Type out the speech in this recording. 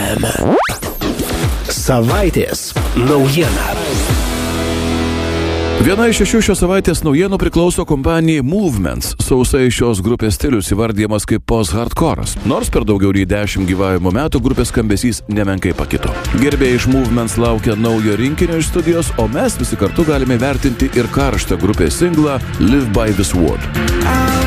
FM. Savaitės naujiena. Viena iš 6 šios savaitės naujienų priklauso kompanijai Movements. Sausai šios grupės stilius įvardyjamas kaip post-hardcore'as. Nors per daugiau nei 10 gyvavimo metų grupės skambesys nemenkai pakito. Gerbėjai iš Movements laukia naujo rinkinio iš studijos, o mes visi kartu galime vertinti ir karštą grupės singlą Live by this Word.